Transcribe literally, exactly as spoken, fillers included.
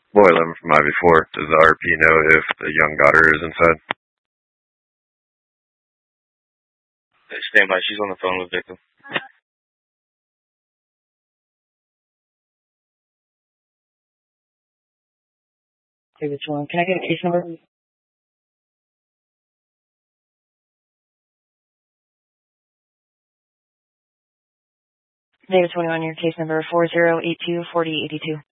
Boy, eleven from I V four. Does the R P know if the young daughter is inside? Stand by. She's on the phone with victim. Hey, which one? Can I get a case number? David twenty-one, your case number four zero eight two four zero eight two.